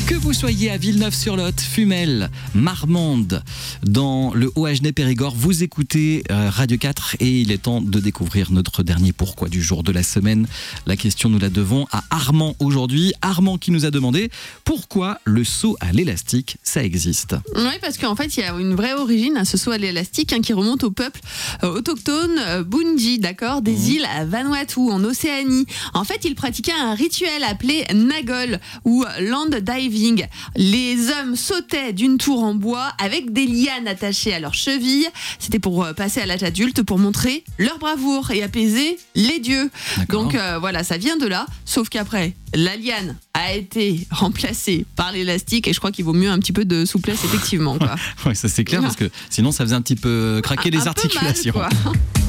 Que vous soyez à Villeneuve-sur-Lot, Fumel, Marmande, dans le Haut-Agenais-Périgord, vous écoutez Radio 4 et il est temps de découvrir notre dernier pourquoi du jour de la semaine. La question, nous la devons à Armand aujourd'hui. Armand qui nous a demandé pourquoi le saut à l'élastique, ça existe. Oui, parce qu'en fait, il y a une vraie origine à ce saut à l'élastique qui remonte au peuple autochtone Bundji, d'accord, des îles Vanuatu en Océanie. En fait, ils pratiquaient un rituel appelé Nagol ou land diving. Les hommes sautaient d'une tour en bois avec des lianes attachées à leurs chevilles. C'était pour passer à l'âge adulte, pour montrer leur bravoure et apaiser les dieux. D'accord. Donc voilà, ça vient de là. Sauf qu'après, la liane a été remplacée par l'élastique et je crois qu'il vaut mieux un petit peu de souplesse, effectivement, quoi. Ouais, ça c'est clair, parce que sinon ça faisait un petit peu craquer les articulations. Peu mal, quoi.